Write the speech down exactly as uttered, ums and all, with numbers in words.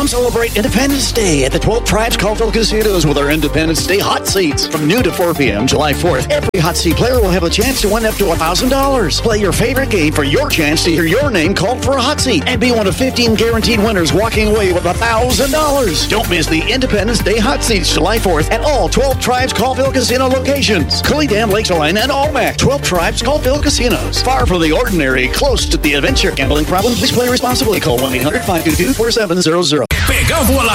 Come celebrate Independence Day at the twelve Tribes Colville Casinos with our Independence Day hot seats. From noon to four p.m. July fourth, every hot seat player will have a chance to win up to one thousand dollars. Play your favorite game for your chance to hear your name called for a hot seat and be one of fifteen guaranteed winners walking away with one thousand dollars. Don't miss the Independence Day hot seats July fourth at all twelve Tribes Colville Casino locations. Coulee Dam, Lakeshore, and Almac. twelve Tribes Colville Casinos. Far from the ordinary, close to the adventure. Gambling problem? Please play responsibly. Call one eight hundred five two two four seven zero zero. Pegando a la